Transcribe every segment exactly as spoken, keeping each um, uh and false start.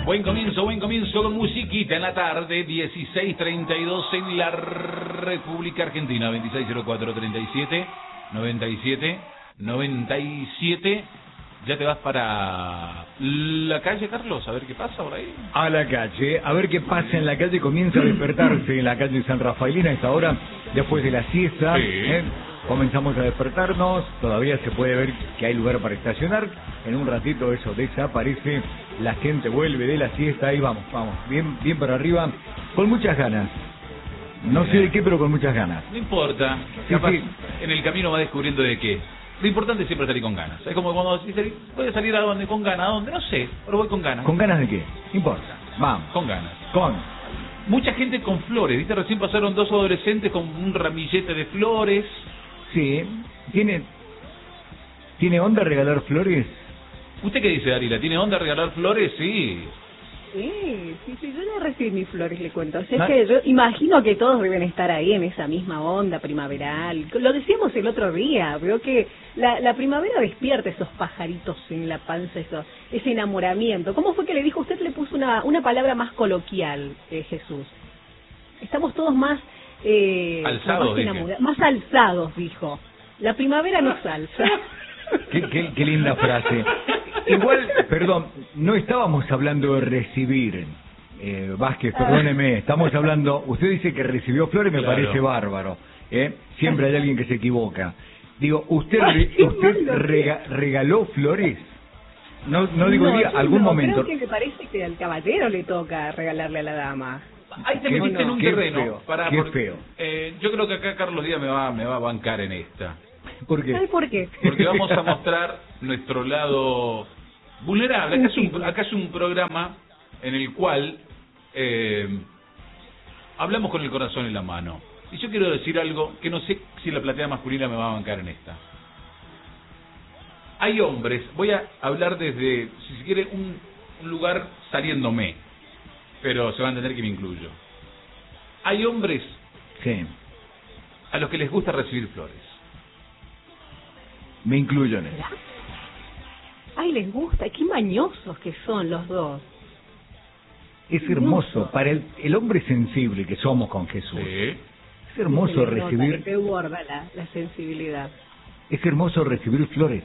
Buen comienzo, buen comienzo con musiquita en la tarde, dieciséis treinta y dos en la República Argentina, veintiséis cero cuatro treinta y siete, noventa y siete, noventa y siete. ¿Ya te vas para la calle, Carlos? A ver qué pasa por ahí. A la calle, a ver qué pasa en la calle. Comienza a despertarse en la calle San Rafaelina a esta hora, después de la siesta. Sí. ¿eh? Comenzamos a despertarnos, todavía se puede ver que hay lugar para estacionar. En un ratito eso desaparece, la gente vuelve de la siesta y vamos, vamos, bien, bien para arriba, con muchas ganas. No sé de qué, pero con muchas ganas. No importa, Sí, capaz sí. en el camino va descubriendo de qué. Lo importante es siempre salir con ganas. Es como cuando dices, voy a salir a donde con ganas, ¿a dónde? No sé, pero voy con ganas. ¿Con ganas de qué? No importa, vamos. Con ganas. Con. Mucha gente con flores, ¿viste? Recién pasaron dos adolescentes con un ramillete de flores. Sí, ¿tiene, ¿tiene onda regalar flores? ¿Usted qué dice, Darila? ¿Tiene onda regalar flores? Sí. Sí, sí, sí, yo no recibí mis flores, le cuento. O sea, No. es que yo imagino que todos deben estar ahí en esa misma onda primaveral. Lo decíamos el otro día, veo que la, la primavera despierta esos pajaritos en la panza, eso, ese enamoramiento. ¿Cómo fue que le dijo? Usted le puso una, una palabra más coloquial, eh, Jesús. Estamos todos más... Eh, Alzados, más, dije. enamora- más alzados, dijo. La primavera nos alza. Qué, qué, qué linda frase. Igual, perdón, no estábamos hablando de recibir, eh, Vázquez, perdóneme, estamos hablando, usted dice que recibió flores, me Claro. parece bárbaro, ¿eh? Siempre hay alguien que se equivoca. Digo, ¿usted re- Ay, usted no lo rega- regaló flores? No, no digo día, yo algún no, momento. Creo que me parece que al caballero le toca regalarle a la dama. Ahí te Qué- metiste en un qué terreno. feo, para, qué por- feo. eh, yo creo que acá Carlos Díaz me va, me va a bancar en esta. ¿Por qué? ¿Sabe por qué? Porque vamos a mostrar nuestro lado vulnerable. Acá es un, acá es un programa en el cual eh, hablamos con el corazón en la mano. Y yo quiero decir algo que no sé si la platea masculina me va a bancar en esta. Hay hombres, voy a hablar desde, si se quiere, un, un lugar saliéndome, pero se va a entender que me incluyo. Hay hombres Sí, a los que les gusta recibir flores. me incluyo en eso. ¿Será? Ay, les gusta, qué mañosos que son los dos. Es hermoso, para el, el hombre sensible que somos con Jesús. Sí. Es hermoso Se les nota, recibir, que borda la, la sensibilidad. es hermoso recibir flores.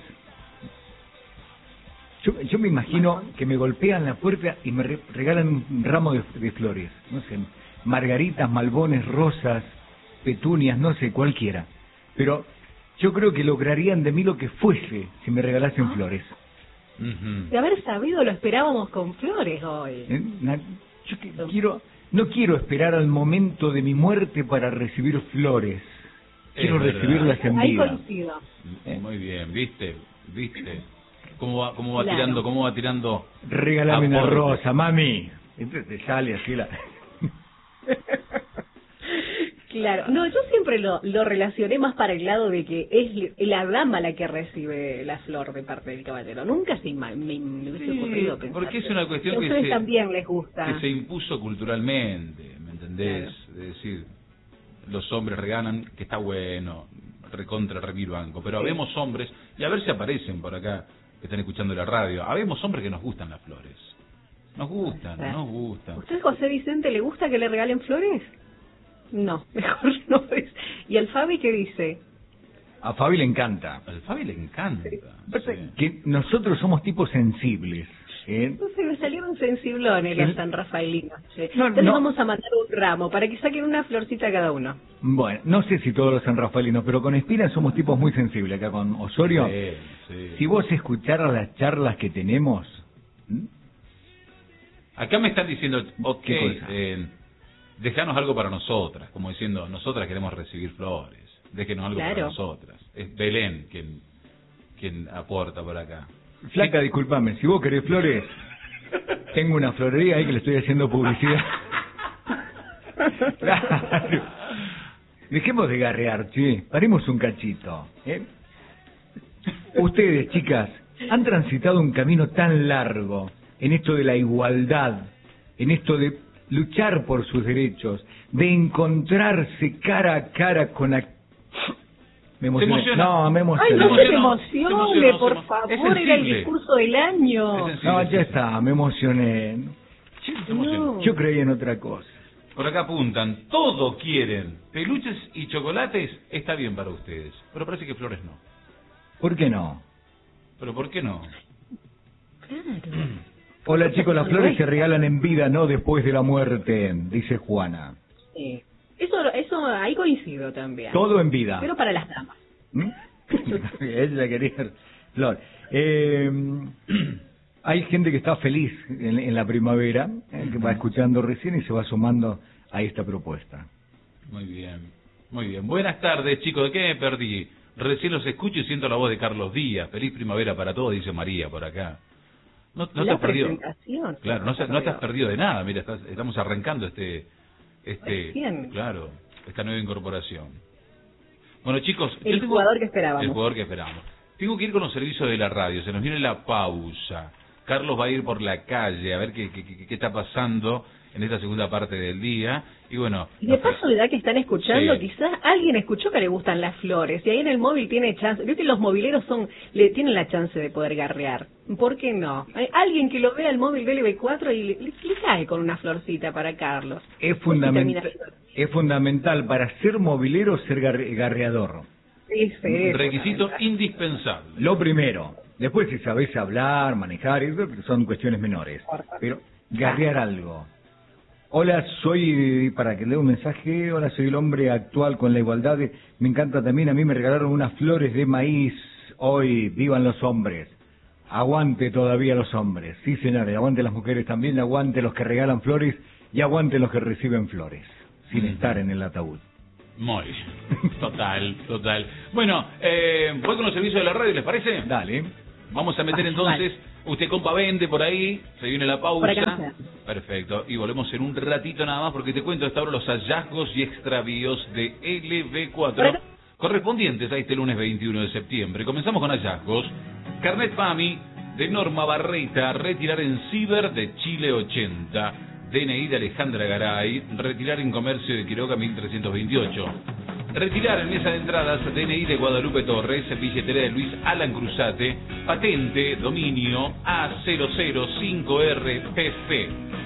Yo, yo me imagino que me golpean la puerta y me re- regalan un ramo de, de flores. No sé, margaritas, malbones, rosas, petunias, no sé, cualquiera. Pero yo creo que lograrían de mí lo que fuese si me regalasen Ah. flores. Ujú. De haber sabido lo esperábamos con flores hoy. ¿Eh? Na- Yo que- quiero, no quiero esperar al momento de mi muerte para recibir flores. Quiero Es verdad. recibirlas en Ahí vida. coincido. Muy bien, viste, viste. ¿Cómo va, cómo va Claro. tirando, cómo va tirando? Regálame una Aporte. rosa, mami. Entonces te sale así la... Claro, no, yo siempre lo, lo relacioné más para el lado de que es la dama la que recibe la flor de parte del caballero. Nunca se ima- me, me hubiese Sí, ocurrido pensar. porque es una cuestión a que ustedes se- también les gusta. Que se impuso culturalmente, ¿me entendés? Es decir, los hombres regalan, que está bueno, recontra remil banco, pero Sí. habemos hombres, y a ver si aparecen por acá, que están escuchando la radio, habemos hombres que nos gustan las flores. Nos gustan, Sí. nos gustan. ¿Usted, José Vicente, le gusta que le regalen flores? No, mejor no es. ¿Y al Fabi qué dice? A Fabi le encanta. Al Fabi le encanta. sí. Que nosotros somos tipos sensibles. ¿eh? Entonces me salieron sensiblones ¿Qué? las San Rafaelinas. ¿eh? No, Entonces no. vamos a mandar un ramo para que saquen una florcita cada uno. Bueno, no sé si todos los sanrafaelinos, pero con Espina somos tipos muy sensibles acá con Osorio. Sí, sí. Si vos escucharas las charlas que tenemos, ¿m? Acá me están diciendo, ok, ¿Qué cosa? eh, dejanos algo para nosotras, como diciendo, nosotras queremos recibir flores, déjenos algo Claro. para nosotras. Es Belén quien, quien aporta por acá. Flaca, discúlpame, si vos querés flores, tengo una florería ahí que le estoy haciendo publicidad. Claro. Dejemos de garrear, che, paremos un cachito. ¿eh? Ustedes, chicas, han transitado un camino tan largo en esto de la igualdad, en esto de luchar por sus derechos, de encontrarse cara a cara con la... Me emocioné. emociona? No, me Ay, emocioné. no se Se te emocionó, se emocione, emocionó, por se emo- favor, es era el sensible. discurso del año. Es sensible. No, ya está, me emocioné. Estamos No. en... Yo creía en otra cosa. Por acá apuntan, todo quieren. Peluches y chocolates está bien para ustedes. Pero parece que flores no. ¿Por qué no? ¿Pero por qué no? Claro. Hola chicos, las flores se regalan en vida, no después de la muerte, dice Juana. Sí. Eso, eso, ahí coincido también. Todo en vida. Pero para las damas. ¿Mm? Ella quería flor. Eh, hay gente que está feliz en, en la primavera, eh, que va escuchando recién y se va sumando a esta propuesta. Muy bien, muy bien. Buenas tardes, chicos. ¿De qué me perdí? Recién los escucho y siento la voz de Carlos Díaz. Feliz primavera para todos, dice María por acá. No, no te La has perdido. presentación. Claro, no, se- no te has perdido de nada. Mira, estás- estamos arrancando este, este, Recién. claro, esta nueva incorporación. Bueno, chicos, El yo tengo- jugador que esperábamos. El jugador que esperábamos. Tengo que ir con los servicios de la radio. Se nos viene la pausa. Carlos va a ir por la calle a ver qué, qué, qué, qué está pasando en esta segunda parte del día. Y bueno, Y de paso, de edad que están escuchando, Sí. quizás alguien escuchó que le gustan las flores. Y ahí en el móvil tiene chance. Veo que los mobileros son, le tienen la chance de poder garrear. ¿Por qué no? Hay alguien que lo vea el móvil de L B cuatro y le, le- le cae con una florcita para Carlos. Es, Pues fundament- sí, termina- es fundamental para ser movilero ser garre- garreador. Sí, sí, requisito fundamental. indispensable. Lo primero. Después si sabés hablar, manejar, eso son cuestiones menores. Pero garrear algo. Hola, soy, para que lea un mensaje, hola, soy el hombre actual con la igualdad. de- me encanta también, a mí me regalaron unas flores de maíz hoy, vivan los hombres. Aguante todavía los hombres. Sí, señores, aguante las mujeres también, aguante los que regalan flores y aguante los que reciben flores, sin estar en el ataúd. Muy bien. Total, total. Bueno, eh, voy con los servicios de la radio, ¿les parece? Dale. Vamos a meter Ah, entonces, usted compa vende por ahí, se viene la pausa. Por acá no sé. Perfecto, y volvemos en un ratito nada más porque te cuento hasta ahora los hallazgos y extravíos de L B Por cuatro acá. correspondientes a este lunes veintiuno de septiembre. Comenzamos con hallazgos. Carnet PAMI de Norma Barreta, retirar en Ciber de Chile ochenta. D N I de Alejandra Garay, retirar en Comercio de Quiroga mil trescientos veintiocho. Retirar en mesa de entradas D N I de Guadalupe Torres, billetera de Luis Alan Cruzate, patente, dominio A cero cero cinco R P P.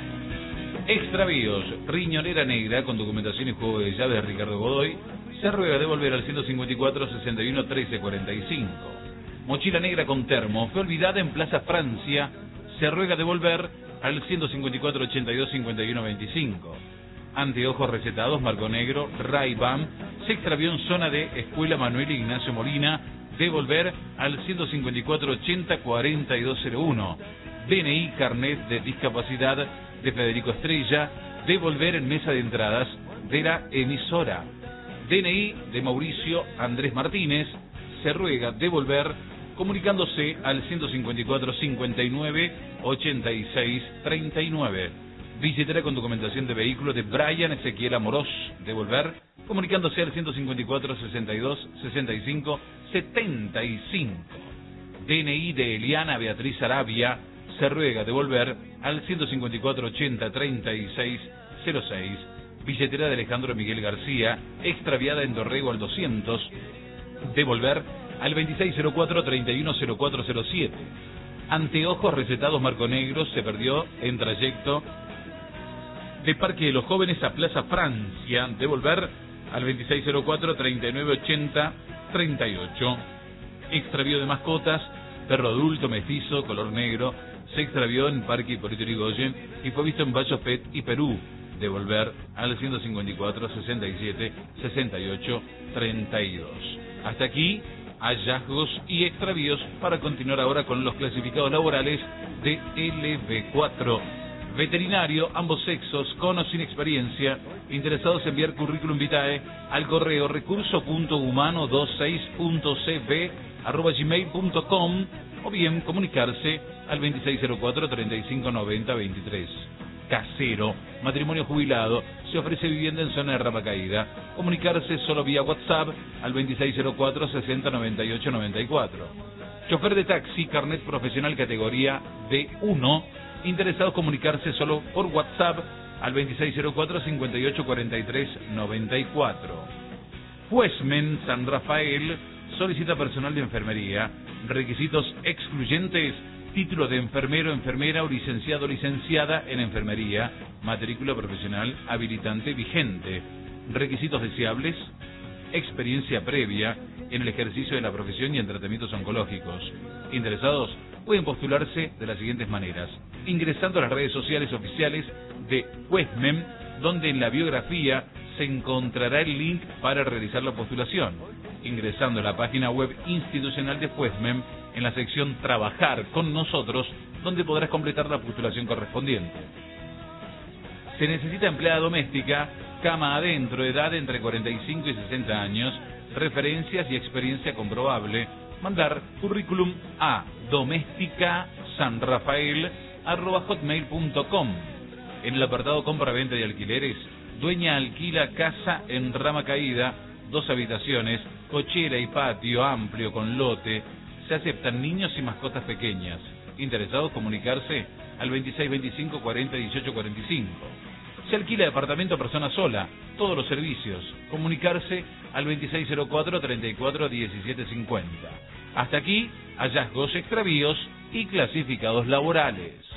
Extravíos, riñonera negra con documentación y juego de llaves de Ricardo Godoy, se ruega devolver al ciento cincuenta y cuatro, sesenta y uno, trece, cuarenta y cinco. Mochila negra con termo, fue olvidada en Plaza Francia, se ruega devolver al ciento cincuenta y cuatro, ochenta y dos, cincuenta y uno, veinticinco. Anteojos recetados, marco negro, Ray-Ban, se extravió en zona de Escuela Manuel Ignacio Molina, devolver al ciento cincuenta y cuatro, ochenta, cuarenta y dos, cero uno. D N I, carnet de discapacidad de Federico Estrella, devolver en mesa de entradas de la emisora. D N I de Mauricio Andrés Martínez, se ruega devolver comunicándose al ciento cincuenta y cuatro, cincuenta y nueve, ochenta y seis, treinta y nueve. Billetera con documentación de vehículo de Brian Ezequiel Amorós, devolver comunicándose al ciento cincuenta y cuatro, sesenta y dos, sesenta y cinco, setenta y cinco. D N I de Eliana Beatriz Arabia, se ruega devolver al ciento cincuenta y cuatro, ochenta, treinta y seis, cero seis. Billetera de Alejandro Miguel García, extraviada en Dorrego al doscientos, devolver al veintiséis cero cuatro, treinta y uno cero cuatro cero siete. Anteojos recetados marco negro, se perdió en trayecto de Parque de los Jóvenes a Plaza Francia, devolver al veintiséis cero cuatro, treinta y nueve ochenta, treinta y ocho. Extravío de mascotas, perro adulto, mestizo, color negro, se extravió en Parque Hipólito Yrigoyen y fue visto en Bayo Pet y Perú, devolver al ciento cincuenta y cuatro, sesenta y siete, sesenta y ocho, treinta y dos. Hasta aquí, hallazgos y extravíos, para continuar ahora con los clasificados laborales de L B cuatro. Veterinario, ambos sexos, con o sin experiencia, interesados en enviar currículum vitae al correo recurso punto humano veintiséis punto c b arroba gmail punto com o bien comunicarse al veintiséis cero cuatro, treinta y cinco noventa, veintitrés. Casero, matrimonio jubilado, se ofrece vivienda en zona de Rapa Caída. Comunicarse solo vía WhatsApp al veintiséis cero cuatro, sesenta, noventa y ocho, noventa y cuatro. Chofer de taxi, carnet profesional categoría D uno. Interesados comunicarse solo por WhatsApp al veintiséis cero cuatro, cincuenta y ocho, cuarenta y tres, noventa y cuatro. Juezmen San Rafael solicita personal de enfermería. Requisitos excluyentes: título de enfermero, enfermera o licenciado o licenciada en enfermería, matrícula profesional habilitante vigente. Requisitos deseables: experiencia previa en el ejercicio de la profesión y en tratamientos oncológicos. Interesados pueden postularse de las siguientes maneras: ingresando a las redes sociales oficiales de Cuesmem, donde en la biografía se encontrará el link para realizar la postulación; ingresando a la página web institucional de Cuesmem en la sección Trabajar con nosotros, donde podrás completar la postulación correspondiente. Se necesita empleada doméstica, cama adentro, edad entre cuarenta y cinco y sesenta años, referencias y experiencia comprobable. Mandar currículum a domesticasanrafael arroba hotmail punto com. En el apartado compra-venta y alquileres, dueña alquila casa en Rama Caída, dos habitaciones, cochera y patio amplio con lote. Se aceptan niños y mascotas pequeñas. Interesados comunicarse al veintiséis veinticinco cuarenta dieciocho cuarenta y cinco. Se alquila departamento persona sola, todos los servicios. Comunicarse al veintiséis cero cuatro treinta y cuatro diecisiete cincuenta. Hasta aquí, hallazgos, extravíos y clasificados laborales.